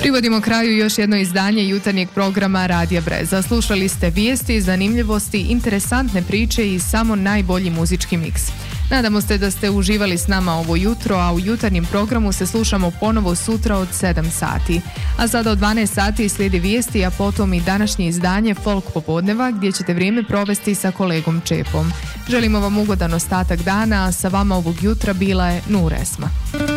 Privodimo kraju još jedno izdanje jutarnjeg programa Radija Breza. Slušali ste vijesti, zanimljivosti, interesantne priče i samo najbolji muzički miks. Nadamo se da ste uživali s nama ovo jutro, a u jutarnjem programu se slušamo ponovo sutra od 7 sati. A sada od 12 sati slijedi vijesti, a potom i današnje izdanje Folk popodneva gdje ćete vrijeme provesti sa kolegom Čepom. Želimo vam ugodan ostatak dana, a sa vama ovog jutra bila je Nur Esma.